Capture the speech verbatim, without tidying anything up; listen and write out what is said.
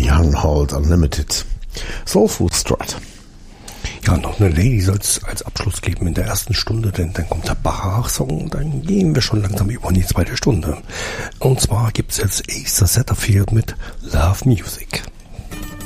Young Hold Unlimited. Soul Food Strut. Ja, noch eine Lady soll es als Abschluss geben in der ersten Stunde, denn dann kommt der Bach-Song und dann gehen wir schon langsam über in die zweite Stunde. Und zwar gibt es jetzt Acer Satterfield mit Love Music.